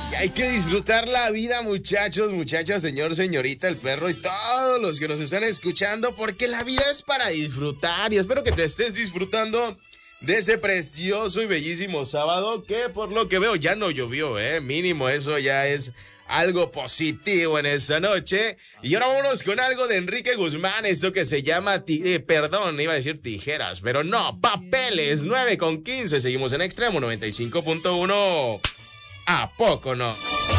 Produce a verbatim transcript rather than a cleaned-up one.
Y hay que disfrutar la vida, muchachos, muchachas, señor, señorita, el perro y todos los que nos están escuchando, porque la vida es para disfrutar y espero que te estés disfrutando de ese precioso y bellísimo sábado que por lo que veo ya no llovió, ¿eh? Mínimo eso ya es algo positivo en esta noche. Y ahora vámonos con algo de Enrique Guzmán, esto que se llama, ti- eh, perdón, iba a decir tijeras, pero no, papeles, nueve con quince, seguimos en Extremo noventa y cinco punto uno. ¿A poco no?